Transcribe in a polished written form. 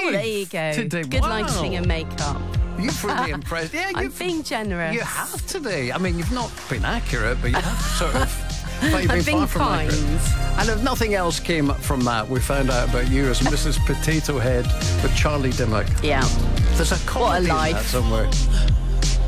Oh, there you go. Today. Good Wow. lighting and makeup. You've really impressed. Yeah, I'm being generous. You have today. I mean, you've not been accurate, but you have sort of. But you've I'm being far from kind. accurate. And if nothing else came from that, we found out about you as Mrs. Potato Head with Charlie Dimmock. Yeah. There's a comedy in that life. somewhere.